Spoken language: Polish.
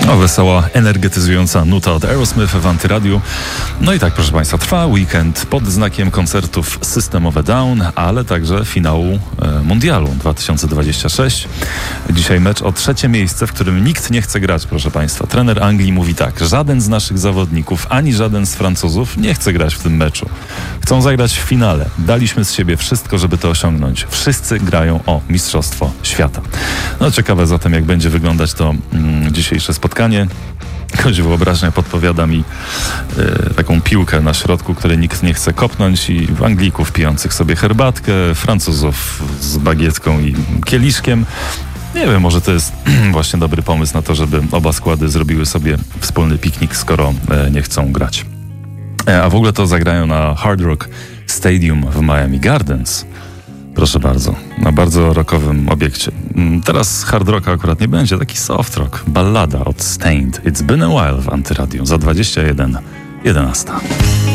No, wesoła, energetyzująca nuta od Aerosmith w Antyradiu. No i tak, proszę Państwa, trwa weekend pod znakiem koncertów System of a Down, ale także finału Mundialu 2026. Dzisiaj mecz o 3. miejsce, w którym nikt nie chce grać, proszę Państwa. Trener Anglii mówi tak: żaden z naszych zawodników, ani żaden z Francuzów nie chce grać w tym meczu. Chcą zagrać w finale. Daliśmy z siebie wszystko, żeby to osiągnąć. Wszyscy grają o Mistrzostwo Świata. No ciekawe zatem, jak będzie wyglądać to dzisiejsze spotkanie. Choć wyobraźnia podpowiada mi taką piłkę na środku, której nikt nie chce kopnąć, i Anglików pijących sobie herbatkę, Francuzów z bagietką i kieliszkiem. Nie wiem, może to jest właśnie dobry pomysł na to, żeby oba składy zrobiły sobie wspólny piknik, skoro nie chcą grać. A w ogóle to zagrają na Hard Rock Stadium w Miami Gardens. Proszę bardzo, na bardzo rockowym obiekcie. Teraz hard rocka akurat nie będzie, taki soft rock, ballada od Stained. It's been a while w Antyradiu za 21:11.